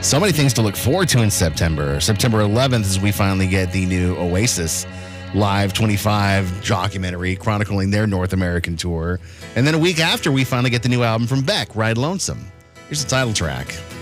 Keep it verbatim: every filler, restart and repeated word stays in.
So many things to look forward to in September. September eleventh is we finally get the new Oasis Live twenty-five documentary chronicling their North American tour. And then a week after, we finally get the new album from Beck, Ride Lonesome. Here's the title track.